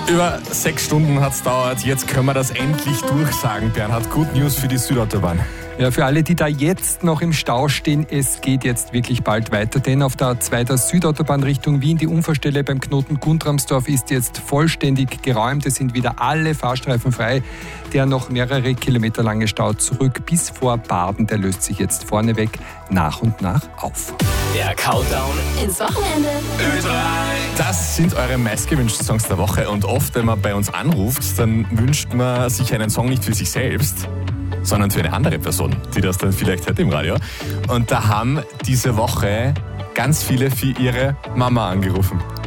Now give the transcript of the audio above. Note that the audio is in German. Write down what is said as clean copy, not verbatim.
Über 6 Stunden hat es gedauert. Jetzt können wir das endlich durchsagen, Bernhard. Good News für die Südautobahn. Ja, für alle, die da jetzt noch im Stau stehen, es geht jetzt wirklich bald weiter, denn auf der A2 der Südautobahn Richtung Wien, die Unfallstelle beim Knoten Guntramsdorf ist jetzt vollständig geräumt. Es sind wieder alle Fahrstreifen frei. Der noch mehrere Kilometer lange Stau zurück bis vor Baden, der löst sich jetzt vorneweg nach und nach auf. Der Countdown ins Wochenende. Das sind eure meistgewünschten Songs der Woche. Und oft, wenn man bei uns anruft, dann wünscht man sich einen Song nicht für sich selbst, sondern für eine andere Person, die das dann vielleicht hört im Radio. Und da haben diese Woche ganz viele für ihre Mama angerufen.